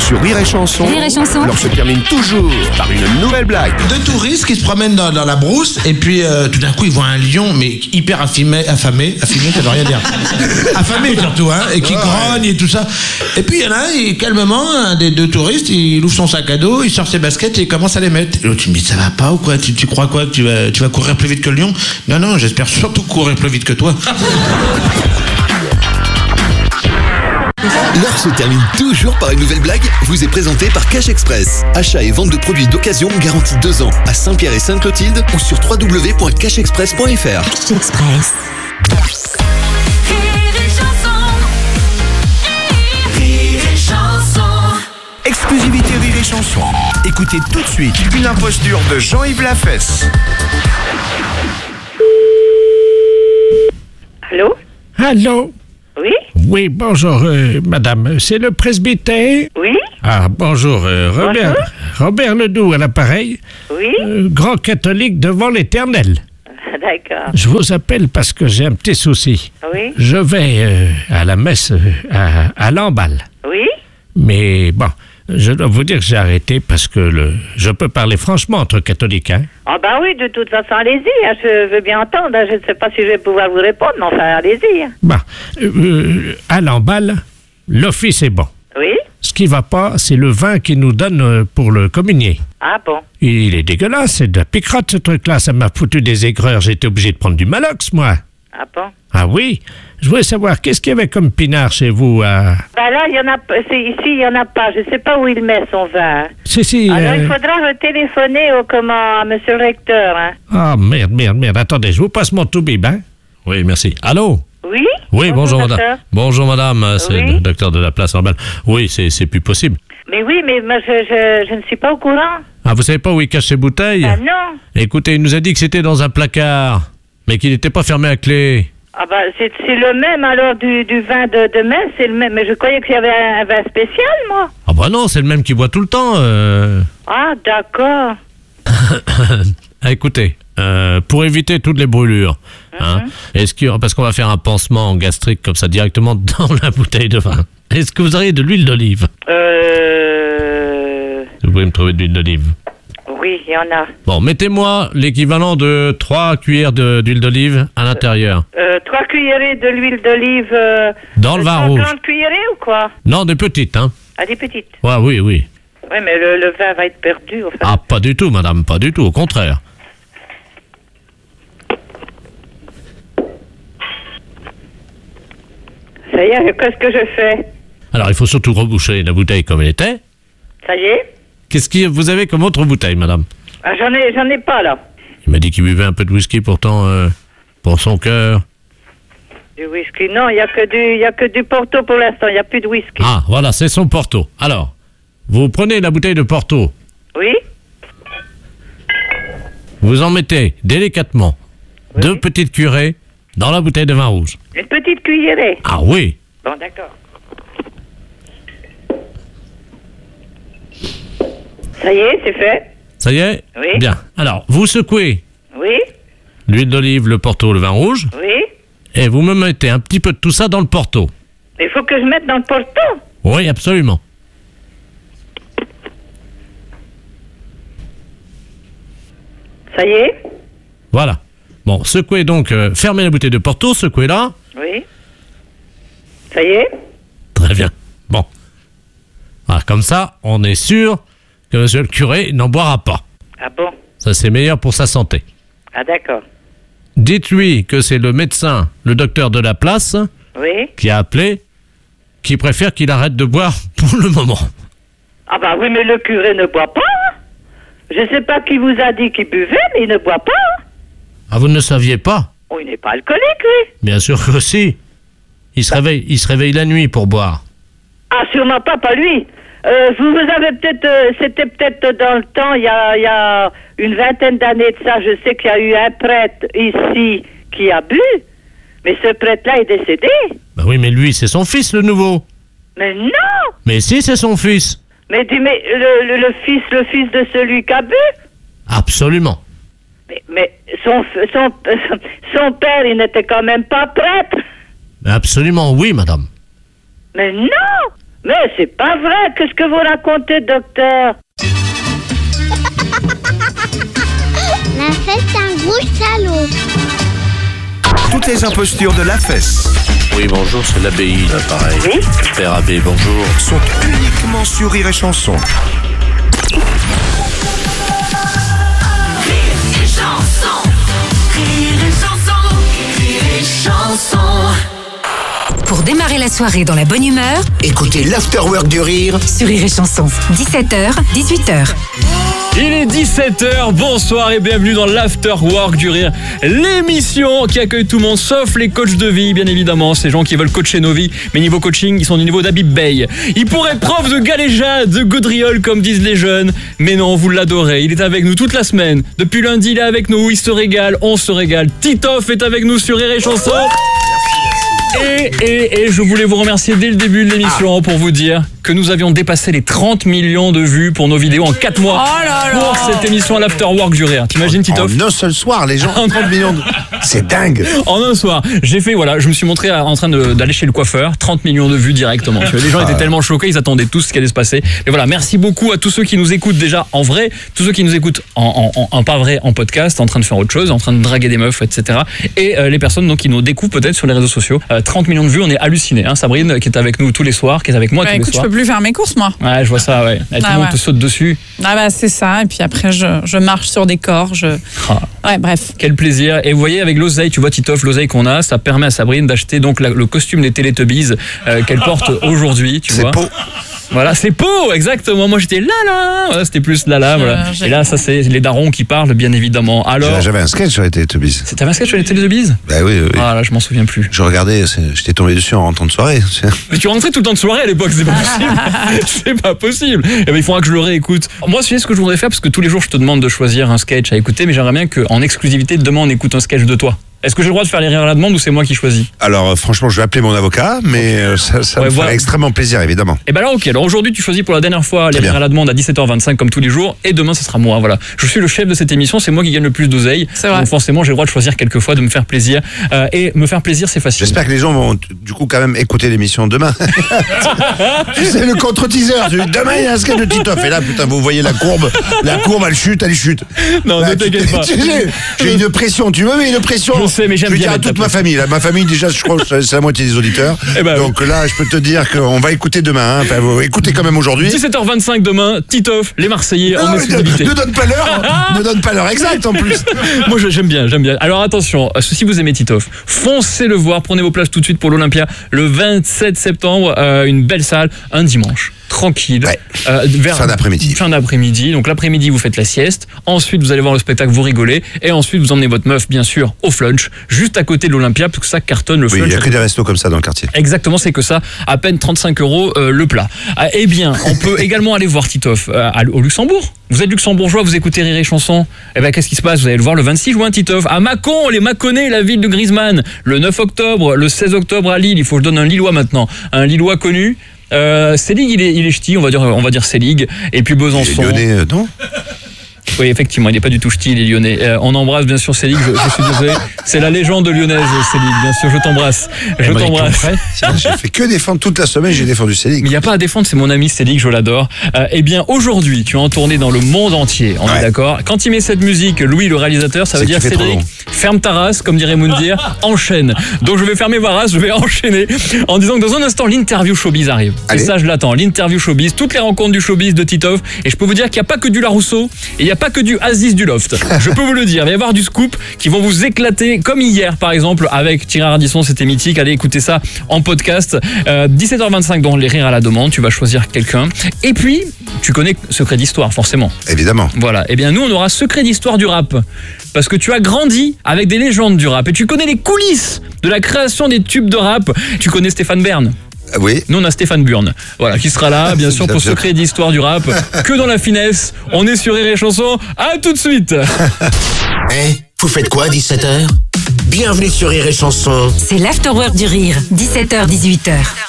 Sur Rire et Chanson, Rire et Chanson. l'heure se termine toujours par une nouvelle blague. Deux touristes qui se promènent dans la brousse et puis tout d'un coup ils voient un lion mais hyper affamé, ça veut rien dire. Affamé surtout, hein, et qui grogne et tout ça. Et puis il y en a un, calmement, un des deux touristes, il ouvre son sac à dos, il sort ses baskets et il commence à les mettre. Et l'autre il me dit ça va pas ou quoi, tu crois quoi, que tu vas courir plus vite que le lion? Non, j'espère surtout courir plus vite que toi. L'heure se termine toujours par une nouvelle blague, vous est présentée par Cash Express. Achat et vente de produits d'occasion garantis 2 ans à Saint-Pierre et Sainte-Clotilde ou sur www.cashexpress.fr. Cash Express. Exclusivité Rire et Chanson. Écoutez tout de suite une imposture de Jean-Yves Lafesse. Allô? Allô? Oui? Oui, bonjour, madame. C'est le presbytère? Oui? Ah, bonjour, Robert Ledoux à l'appareil. Oui? Grand catholique devant l'Éternel. D'accord. Je vous appelle parce que j'ai un petit souci. Oui? Je vais à la messe à Lamballe. Oui? Mais bon, je dois vous dire que j'ai arrêté parce que je peux parler franchement entre catholiques, hein? Ah bah oui, de toute façon, allez-y, hein, je veux bien entendre. Je ne sais pas si je vais pouvoir vous répondre, mais enfin, allez-y. Hein. Bon, à Lamballe, l'office est bon. Oui? Ce qui va pas, c'est le vin qu'ils nous donnent pour le communier. Ah bon? Il est dégueulasse, c'est de la picrotte ce truc-là, ça m'a foutu des aigreurs, j'ai été obligé de prendre du Malox, moi. Ah bon? Ah oui? Je voulais savoir, qu'est-ce qu'il y avait comme pinard chez vous à... Bah là, il y en a, ici, il y en a pas. Je sais pas où il met son vin. Si, Alors, il faudra téléphoner à monsieur le recteur, hein. Ah, merde, attendez, je vous passe mon tout-bib, hein? Oui, merci. Allô? Oui? Oui, bonjour madame. Docteur. Bonjour madame, c'est Oui. le docteur de la place Lamballe. Oui, c'est plus possible. Mais oui, mais moi, je ne suis pas au courant. Ah, vous savez pas où il cache ses bouteilles? Ah non. Écoutez, il nous a dit que c'était dans un placard, mais qu'il n'était pas fermé à clé. Ah bah, c'est le même, alors, du vin de messe, c'est le même. Mais je croyais qu'il y avait un vin spécial, moi. Ah bah non, c'est le même qui boit tout le temps. Ah, d'accord. Ah, écoutez, pour éviter toutes les brûlures, hein, parce qu'on va faire un pansement gastrique comme ça directement dans la bouteille de vin. Est-ce que vous auriez de l'huile d'olive? Vous pouvez me trouver de l'huile d'olive. Oui, il y en a. Bon, mettez-moi l'équivalent de 3 cuillères d'huile d'olive à l'intérieur. 3 cuillerées de l'huile d'olive. Dans le vin rouge. 30 cuillerées ou quoi? Non, des petites, hein. Ah, des petites. Ouais, oui. Oui, mais le vin va être perdu, enfin. Ah, pas du tout, madame, pas du tout, au contraire. Ça y est, qu'est-ce que je fais? Alors, il faut surtout reboucher la bouteille comme elle était. Ça y est? Qu'est-ce que vous avez comme autre bouteille, madame? Ah, j'en ai pas, là. Il m'a dit qu'il buvait un peu de whisky, pourtant, pour son cœur. Du whisky? Non, il y a que du Porto pour l'instant, il n'y a plus de whisky. Ah, voilà, c'est son Porto. Alors, vous prenez la bouteille de Porto, Oui? vous en mettez délicatement 2 petites cuillerées dans la bouteille de vin rouge. Une petite cuillerée? Ah oui. Bon, d'accord. Ça y est, c'est fait? Ça y est? Oui. Bien. Alors, vous secouez Oui? l'huile d'olive, le Porto, le vin rouge, Oui? et vous me mettez un petit peu de tout ça dans le Porto. Il faut que je mette dans le Porto? Oui, absolument. Ça y est? Voilà. Bon, secouez donc, fermez la bouteille de Porto, secouez-la. Oui? Ça y est? Très bien. Bon. Ah, comme ça, on est sûr que monsieur le curé n'en boira pas. Ah bon? Ça, c'est meilleur pour sa santé. Ah d'accord. Dites-lui que c'est le médecin, le docteur de la place, Oui? qui a appelé, qui préfère qu'il arrête de boire pour le moment. Ah bah oui, mais le curé ne boit pas. Hein. Je sais pas qui vous a dit qu'il buvait, mais il ne boit pas. Hein. Ah, vous ne le saviez pas? Oh, il n'est pas alcoolique, lui. Bien sûr que si. Il se réveille la nuit pour boire. Ah, sûrement pas lui. Vous avez peut-être, c'était peut-être dans le temps, il y a une vingtaine d'années de ça, je sais qu'il y a eu un prêtre ici qui a bu, mais ce prêtre-là est décédé. Bah oui, mais lui, c'est son fils, le nouveau. Mais non! Mais si, c'est son fils. Mais le fils de celui qui a bu? Absolument. Mais son père, il n'était quand même pas prêtre. Absolument, oui, madame. Mais non! Mais c'est pas vrai. Qu'est-ce que vous racontez, docteur? La fesse, c'est un gros salaud. Toutes les impostures de la fesse Oui, bonjour, c'est l'abbaye, là, pareil. Oui. Père Abbé, bonjour. sont uniquement sur Rire et Chanson. Pour démarrer la soirée dans la bonne humeur, Écoutez l'Afterwork du Rire sur Rire et Chanson, 17h, 18h. Il est 17h, bonsoir et bienvenue dans l'Afterwork du Rire, l'émission qui accueille tout le monde sauf les coachs de vie, bien évidemment, ces gens qui veulent coacher nos vies, mais niveau coaching, ils sont du niveau d'Habib Bey. Il pourrait être prof de galéjade, de gaudriole comme disent les jeunes, mais non, vous l'adorez, il est avec nous toute la semaine. Depuis lundi, il est avec nous, il se régale, on se régale. Titoff est avec nous sur Rire et Chanson. Et je voulais vous remercier dès le début de l'émission pour vous dire que nous avions dépassé les 30 millions de vues pour nos vidéos en 4 mois pour cette émission à l'Afterwork du Rire. T'imagines, Titoff? En un seul soir, les gens ont 30 millions de... C'est dingue. En un soir. J'ai fait, voilà, je me suis montré en train d'aller chez le coiffeur, 30 millions de vues directement. Tu vois, les gens étaient tellement choqués, ils attendaient tous ce qui allait se passer. Mais voilà, merci beaucoup à tous ceux qui nous écoutent déjà en vrai, tous ceux qui nous écoutent en pas vrai, en podcast, en train de faire autre chose, en train de draguer des meufs, etc. Et les personnes donc qui nous découvrent peut-être sur les réseaux sociaux. 30 millions de vues, on est hallucinés. Hein, Sabrine, qui est avec nous tous les soirs, qui est avec moi tous les écoute, soirs. je peux plus faire mes courses, moi. Ouais, je vois ça, ouais. Et tout le monde te saute dessus. Ah bah c'est ça, et puis après je marche sur des corps, Ouais, bref. Quel plaisir. Et vous voyez, avec l'oseille, tu vois, Titoff, l'oseille qu'on a, ça permet à Sabrine d'acheter donc le costume des Teletubbies qu'elle porte aujourd'hui, tu vois. C'est beau. Voilà, c'est Pau, exactement. Moi, j'étais là. Voilà, c'était plus là. Voilà. Et là, ça, c'est les darons qui parlent, bien évidemment. Alors, J'avais un sketch sur les Teletubbies. t'avais un sketch sur les Teletubbies? Bah oui. Ah là, je m'en souviens plus. Je regardais, j'étais tombé dessus en rentrant de soirée. Mais tu rentrais tout le temps de soirée à l'époque, c'est pas possible. C'est pas possible. Eh ben, il faudra que je le réécoute. Moi, c'est ce que je voudrais faire, parce que tous les jours, je te demande de choisir un sketch à écouter, mais j'aimerais bien qu'en exclusivité, demain, on écoute un sketch de toi. Est-ce que j'ai le droit de faire les rires à la demande ou c'est moi qui choisis? Alors franchement, je vais appeler mon avocat, mais ça me ferait extrêmement plaisir, évidemment. Et ben là, ok. Alors aujourd'hui, tu choisis pour la dernière fois les rires à la demande à 17h25 comme tous les jours, et demain, ce sera moi. Voilà. Je suis le chef de cette émission, c'est moi qui gagne le plus d'oseille. Donc forcément, j'ai le droit de choisir quelques fois, de me faire plaisir. Et me faire plaisir, c'est facile. J'espère que les gens vont du coup quand même écouter l'émission demain. C'est le contre-teaser. Demain, il y a un sketch de Titoff. Et là, putain, vous voyez la courbe, elle chute. Non, ne t'inquiète pas. J'ai une pression. Tu me mets une pression. Je sais, mais j'aime bien. Toute ma famille. Là, ma famille, déjà, je crois que c'est la moitié des auditeurs. Donc là, je peux te dire qu'on va écouter demain. Hein. Enfin, vous écoutez quand même aujourd'hui. 17h25 demain, Titoff, les Marseillais en exclusivité. Ne donne pas l'heure exacte en plus. Moi, j'aime bien. Alors attention, si vous aimez Titoff, foncez le voir. Prenez vos places tout de suite pour l'Olympia le 27 septembre. Une belle salle, un dimanche. Tranquille. Ouais. Vers fin d'après-midi. Donc l'après-midi, vous faites la sieste. Ensuite, vous allez voir le spectacle, vous rigolez. Et ensuite, vous emmenez votre meuf, bien sûr, au Flunch, juste à côté de l'Olympia, parce que ça cartonne le Flunch. Oui, il n'y a que des restos comme ça dans le quartier. Exactement, c'est que ça, à peine 35 € le plat. Eh bien, on peut également aller voir Titoff au Luxembourg. Vous êtes luxembourgeois, vous écoutez Rire et Chanson. Eh ben, qu'est-ce qui se passe? Vous allez le voir le 26 juin, Titoff, à Mâcon, les Mâconnais, la ville de Griezmann. Le 9 octobre, le 16 octobre à Lille. Il faut que je donne un Lillois maintenant. Un Lillois connu. Selig, il est ch'ti, on va dire Selig. Et puis Besançon. Lyonnais, non? Oui, effectivement, il n'est pas du tout ch'ti, il est lyonnais. On embrasse bien sûr Selig, je suis désolé. C'est la légende lyonnaise, Selig, bien sûr, je t'embrasse. J'ai fait que défendre toute la semaine, j'ai défendu Selig. Mais il n'y a pas à défendre, c'est mon ami Selig, je l'adore. Eh bien, aujourd'hui, tu es en tournée dans le monde entier, on est d'accord. Quand il met cette musique, Louis, le réalisateur, ça veut dire Cédric, ferme ta race, comme dirait Moundir, enchaîne. Donc je vais fermer ma race, je vais enchaîner en disant que dans un instant, l'interview showbiz arrive. Et ça, je l'attends, l'interview showbiz, toutes les rencontres du showbiz de Titoff. Et je peux vous dire qu'il n'y a pas que du Larousseau, et il n'y a pas que du Aziz du Loft. Je peux vous le dire, il va y avoir du scoop qui vont vous éclater, comme hier par exemple avec Thierry Ardisson, c'était mythique. Allez écouter ça en podcast. 17h25 dans les rires à la demande, tu vas choisir quelqu'un. Et puis, tu connais Secret d'Histoire forcément. Évidemment. Voilà, et bien nous on aura Secret d'Histoire du rap. Parce que tu as grandi avec des légendes du rap et tu connais les coulisses de la création des tubes de rap. Tu connais Stéphane Bern. Oui. Nous on a Stéphane Burn, voilà, qui sera là, bien sûr, pour Secret d'Histoire du rap. Que dans la finesse, on est sur Rire et Chanson. À tout de suite. Vous faites quoi à 17h? Bienvenue sur Rire et Chanson. C'est l'Afterwork du Rire, 17h, 18h.